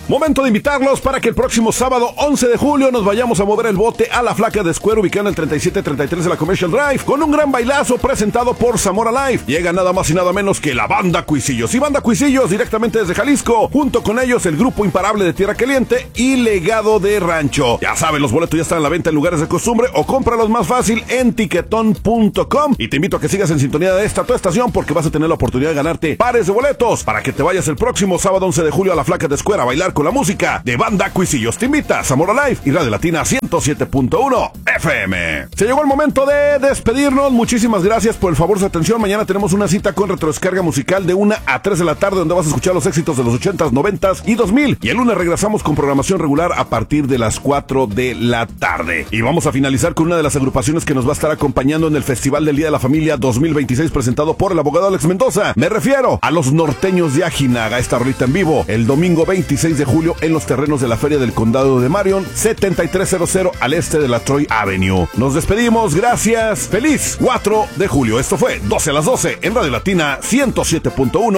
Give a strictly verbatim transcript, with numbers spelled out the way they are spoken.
Momento de invitarlos para que el próximo sábado once de julio nos vayamos a mover el bote a La Flaca de Square, ubicada en el treinta y siete treinta y tres de la Commercial Drive, con un gran bailazo presentado por Zamora Live. Llega nada más y nada menos que la Banda Cuisillos. Y Banda Cuisillos directamente desde Jalisco, junto con ellos el grupo imparable de Tierra Caliente y Legado de Rancho. Ya saben, los boletos ya están a la venta en lugares de costumbre o cómpralos más fácil en tiquetón punto com. Y te invito a que sigas en sintonía de esta tu estación, porque vas a tener la oportunidad de ganarte pares de boletos para que te vayas el próximo sábado once de julio a La Flaca de Square a bailar con la música de Banda Cuisillos. Te invita Zamora Live y Radio Latina ciento siete punto uno F M. Se llegó el momento de despedirnos. Muchísimas gracias por el favor de su atención. Mañana tenemos una cita con retroscarga musical de una a tres de la tarde, donde vas a escuchar los éxitos de los ochentas, noventas y dos mil. Y el lunes regresamos con programación regular a partir de las cuatro de la tarde. Y vamos a finalizar con una de las agrupaciones que nos va a estar acompañando en el Festival del Día de la Familia dos mil veintiséis, presentado por el abogado Alex Mendoza. Me refiero a los Norteños de Ajinaga. Esta rolita en vivo el domingo veintiséis de julio en los terrenos de la Feria del Condado de Marion, setenta y tres cero cero al este de la Troy Avenue. Nos despedimos, gracias, feliz cuatro de julio. Esto fue doce a las doce en Radio Latina ciento siete punto uno